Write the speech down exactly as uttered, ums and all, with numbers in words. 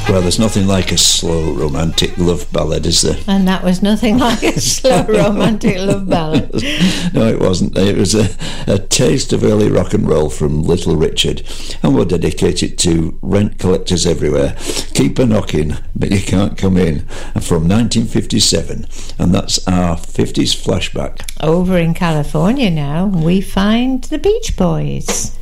Well, there's nothing like a slow romantic love ballad, is there? And that was nothing like a slow romantic love ballad. No, it wasn't. It was a, a taste of early rock and roll from Little Richard, and we'll dedicate it to rent collectors everywhere. Keep a knocking, but you can't come in. And from nineteen fifty-seven, and that's our fifties flashback. Over in California now, we find the Beach Boys.